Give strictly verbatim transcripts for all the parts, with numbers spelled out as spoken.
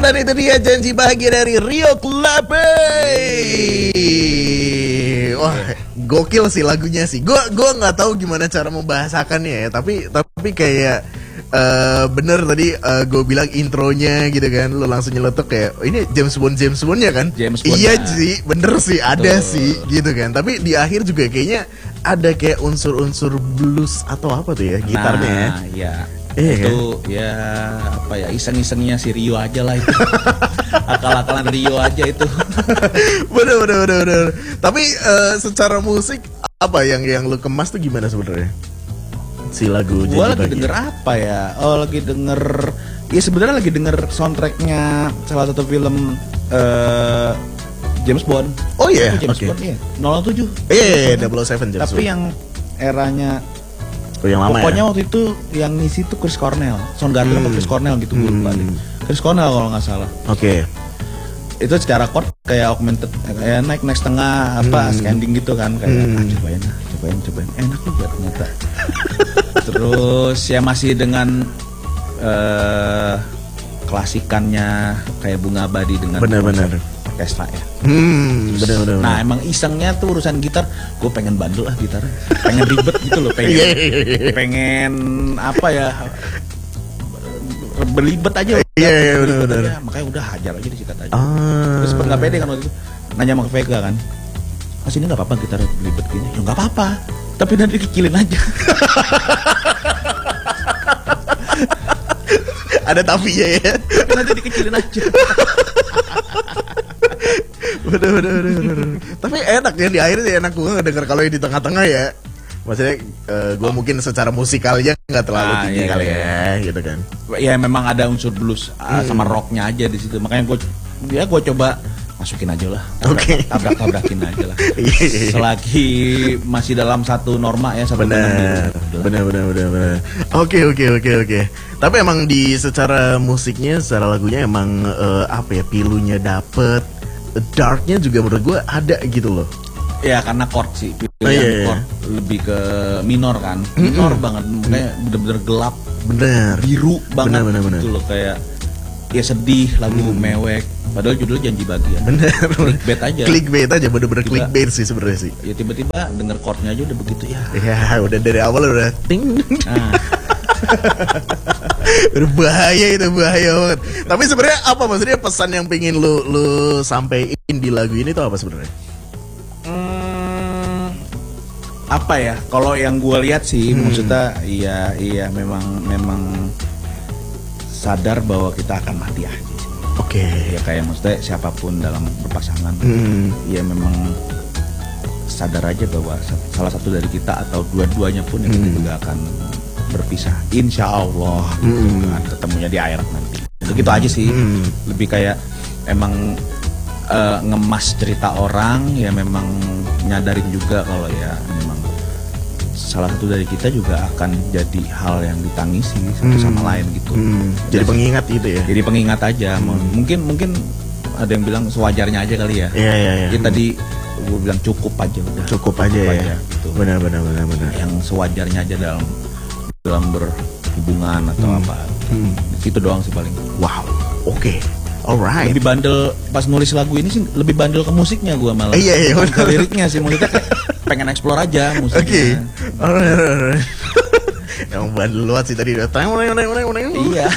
dan itu dia janji bahagia dari Rio Clape. Wah, gokil sih lagunya sih. Gue gue nggak tahu gimana cara membahasakannya ya, tapi tapi kayak uh, bener tadi uh, gue bilang intronya gitu kan, lo langsung nyeletuk kayak oh, ini James Bond James Bondnya kan? James Bond. Iya sih, bener sih ada Betul. sih gitu kan. Tapi di akhir juga kayaknya ada kayak unsur-unsur blues atau apa tuh ya gitarnya ya. Nah, ya. Iya, itu kan? Ya apa ya iseng-isengnya si Rio aja lah itu. Akal-akalan Rio aja itu. Bener bener bener bener. Tapi uh, secara musik apa yang yang lu kemas tuh gimana sebenarnya? Si lagu Gue lagi bahagia. Denger apa ya? Oh lagi denger. Ya sebenarnya lagi denger soundtracknya salah satu film uh, James Bond. Oh iya. Yeah. James okay. Bond iya. nol tujuh. Iya yeah, yeah, double oh seven James Tapi Bond. yang eranya Oh, yang lama pokoknya ya? waktu itu yang ngisi tuh Chris Cornell, Soundgarden hmm. atau Chris Cornell gitu gue lupa deh. Chris Cornell kalau nggak salah. Oke. Okay. Itu secara chord kayak augmented, kayak naik naik setengah apa hmm. scanning gitu kan kayak hmm. ah, cobain ah, cobain cobain enak juga ternyata. Terus ya masih dengan uh, klasikannya kayak Bunga Abadi dengan benar-benar orkestra ya. Hmm, bener, bener, nah bener. Emang isengnya tuh urusan gitar, gue pengen bandel lah gitar, pengen ribet gitu loh, pengen, pengen apa ya, berlibet aja. Iya yeah, yeah, bener-bener. Makanya udah hajar aja disikat aja. Ah. Terus nggak pede kan waktu itu, nanya sama Vega kan, mas ini nggak apa-apa gitar berlibet gini, ya nggak apa-apa, tapi nanti dikecilin aja. Ada tapinya ya, nanti dikecilin aja. Bener, bener, bener, bener. Tapi enak ya di akhir sih enak gue ngedenger kalau yang di tengah-tengah ya. Maksudnya uh, gue oh. mungkin secara musikalnya nggak terlalu ah, tinggi iya, kali iya. ya, gitu kan. Ya memang ada unsur blues hmm. sama rocknya aja di situ. Makanya gue, ya gue coba masukin aja lah. Oke. Tabrak tabrakin aja lah. Selagi masih dalam satu norma ya. Satu benar, benar, benar, benar, benar. Oke, oke, oke, oke. Tapi emang di secara musiknya, secara lagunya emang uh, apa ya, pilunya dapet. Darknya juga menurut gue ada gitu loh. Ya karena chord sih, oh, iya, iya. chord lebih ke minor kan, minor mm-hmm. banget, makanya bener-bener gelap, bener, biru banget bener, bener, gitu bener. loh, kayak ya sedih, lagu mm. mewek, padahal judulnya janji bahagia. Bener, clickbait aja, clickbait aja, bener-bener clickbait sih sebenarnya sih. Ya tiba-tiba denger chordnya aja udah begitu ya. Ya udah dari awal udah ting. Nah. Berbahaya itu, bahaya banget. Tapi sebenarnya apa maksudnya pesan yang pengen lu lu sampein di lagu ini tuh apa sebenarnya? Hmm, apa ya? Kalau yang gue lihat sih, hmm. maksudnya iya iya memang memang sadar bahwa kita akan mati aja. Oke. Okay. Ya kayak maksudnya siapapun dalam berpasangan, hmm. ya memang sadar aja bahwa salah satu dari kita atau dua-duanya pun yang hmm. juga akan berpisah, insya Allah gitu hmm. kan, ketemunya di akhirat nanti. Begitu aja sih, hmm. lebih kayak emang uh, ngemas cerita orang, ya memang nyadarin juga kalau ya memang salah satu dari kita juga akan jadi hal yang ditangisi satu hmm. sama lain gitu. Hmm. Jadi ya, pengingat gitu ya. Jadi pengingat aja. Hmm. Mungkin mungkin ada yang bilang sewajarnya aja kali ya. Iya iya iya. Ya, tadi gue bilang cukup aja udah. Cukup, cukup aja, aja ya. Gitu. Benar benar benar benar. Yang sewajarnya aja dalam dalam berhubungan atau hmm. apa hmm. itu doang sih paling. Wow, oke, okay. Alright. Lebih bandel pas nulis lagu ini sih, lebih bandel ke musiknya gue malah. Iya iya. Ke liriknya sih, musiknya kayak pengen explore aja musiknya. Oke. Okay. Alright, alright. Yang bandel luat sih tadi. Iya.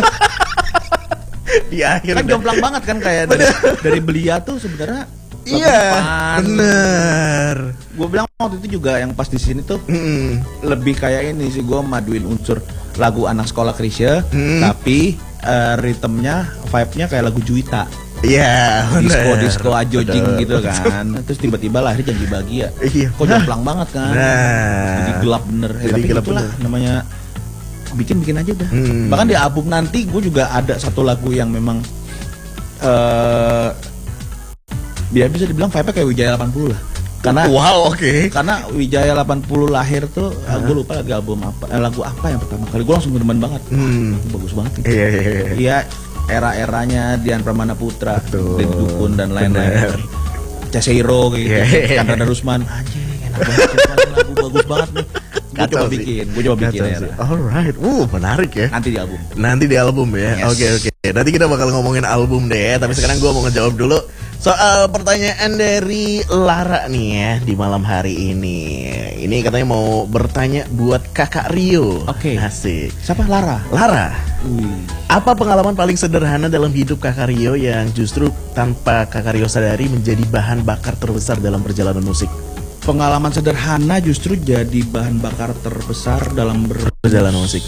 Di akhir kan jomplang banget kan kayak dari, dari Belia tuh sebenarnya. Iya, bener. Gue bilang waktu itu juga yang pas di sini tuh mm. lebih kayak ini sih, gue maduin unsur lagu anak sekolah Krisya, mm. tapi uh, ritmenya, vibe-nya kayak lagu Juwita. Iya, yeah, disco disco ajojing gitu kan. Terus tiba-tiba lahir janji bahagia. Iya. Kok jomplang banget kan. Nah. Jadi gelap bener. Ya, tapi gelap itulah bener. Namanya bikin-bikin aja dah. Hmm. Bahkan di album nanti gue juga ada satu lagu yang memang uh, dia bisa dibilang vibe-nya kayak Wijaya delapan puluh lah. Karena wow, oke. Okay. Karena Wijaya delapan puluh lahir tuh, uh-huh. gue lupa lagi album apa, eh, lagu apa yang pertama kali gue langsung demen banget. Hmm. Bagus banget. Iya, iya, iya. Iya, era-eranya Dian Pramana Putra, Deddy Dukun dan lain-lain. Caseiro gitu. Yeah. Chandra Darusman. Anjing, enak banget lagu bagus banget nih. Gue coba sih. bikin, gue coba bikin ya. Alright, uh menarik ya. Nanti di album. Nanti di album ya. Yes. Oke oke. Nanti kita bakal ngomongin album deh. Tapi sekarang gue mau ngejawab dulu soal pertanyaan dari Lara nih ya di malam hari ini. Ini katanya mau bertanya buat Kakak Rio. Oke. Asik. Siapa? Lara. Lara. Wih. Apa pengalaman paling sederhana dalam hidup Kakak Rio yang justru tanpa Kakak Rio sadari menjadi bahan bakar terbesar dalam perjalanan musik? Pengalaman sederhana justru jadi bahan bakar terbesar dalam ber- Perjalanan musik.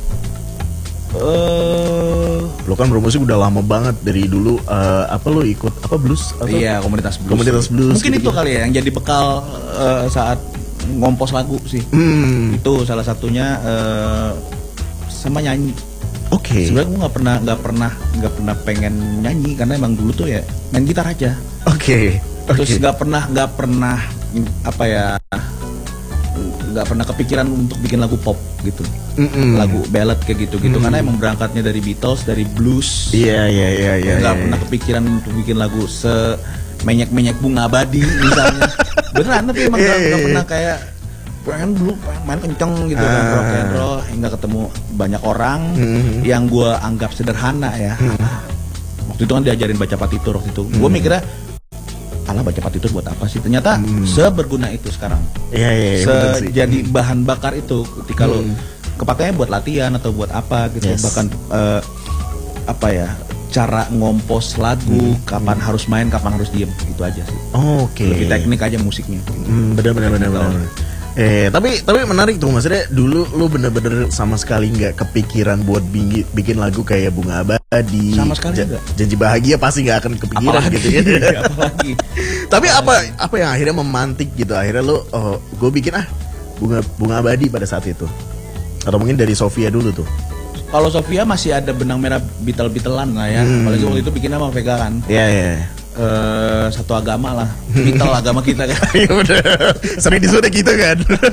Eh, Lo kan bermusik udah lama banget dari dulu. eh, apa lo ikut apa blues? Atau? iya, komunitas blues. Komunitas blues. Mungkin gitu. itu kali ya yang jadi bekal eh, saat ngompos lagu sih. Hmm. Itu salah satunya eh, sama nyanyi. Oke. Sebenarnya gue nggak pernah nggak pernah nggak pernah pengen nyanyi karena emang dulu tuh ya main gitar aja. Oke. Terus Oke. nggak pernah nggak pernah apa ya nggak pernah kepikiran untuk bikin lagu pop gitu. Mm-mm. Lagu ballad kayak gitu-gitu Mm. karena emang berangkatnya dari Beatles, dari blues. Iya iya iya iya. Nggak iya. pernah kepikiran untuk bikin lagu se menyek-menyek bunga abadi misalnya. Beneran tapi emang Iya, nggak iya, nggak iya. pernah kayak pengen dulu pengen main kenceng gitu kan Ah. rock and roll hingga ketemu banyak orang Mhm. yang gue anggap sederhana ya. Waktu itu kan diajarin baca partitur waktu itu. Gue mikirnya alah baca partitur buat apa sih? Ternyata seberguna itu sekarang. Iya iya. iya, Se- bener sih. jadi bahan bakar itu ketika lo Hmm. kepakainya buat latihan atau buat apa gitu. Yes. Bahkan eh, apa ya cara ngompos lagu, kapan harus main, kapan harus diem, gitu aja sih. Oke. Lebih teknik aja musiknya. Hmm, benar benar benar benar. Eh tapi tapi menarik tuh maksudnya dulu lu bener-bener sama sekali nggak kepikiran buat bikin, bikin lagu kayak Bunga Abadi. Sama sekali Ja- nggak. Janji Bahagia pasti nggak akan kepikiran Apalagi, gitu ya. apalagi. Tapi apa apa yang akhirnya memantik gitu akhirnya lu oh, gue bikin ah bunga bunga abadi pada saat itu atau mungkin dari Sofia dulu tuh. Kalau Sofia masih ada benang merah bitel-bitelan lah ya. Hmm. Apalagi waktu itu bikinnya sama Vega kan. Iya iya. Eh, satu agama lah. Bitel agama kita kan. Iya udah sering disuruh gitu kan.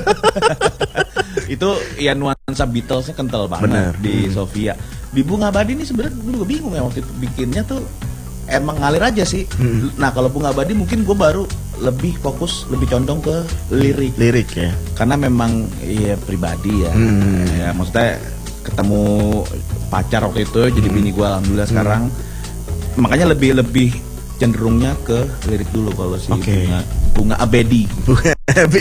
Itu ya nuansa Beatlesnya kental banget Bener. di Sofia. Di Bunga Abadi ini sebenarnya gue juga bingung ya waktu itu bikinnya tuh emang ngalir aja sih. Nah kalau Bunga Abadi mungkin gue baru lebih fokus lebih condong ke lirik Lirik ya. karena memang ya pribadi ya. Hmm. Ya maksudnya ketemu pacar waktu itu jadi bini gue alhamdulillah sekarang. Makanya lebih lebih cenderungnya ke lirik dulu kalau si Oke. bunga bunga abadi. Bunga